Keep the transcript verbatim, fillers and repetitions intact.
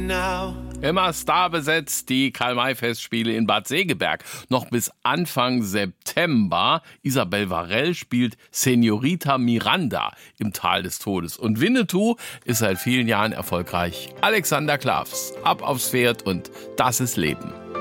now. Immer starbesetzt die Karl-May-Festspiele in Bad Segeberg. Noch bis Anfang September. Isabel Varell spielt Senorita Miranda im Tal des Todes. Und Winnetou ist seit vielen Jahren erfolgreich. Alexander Klavs, ab aufs Pferd und das ist Leben.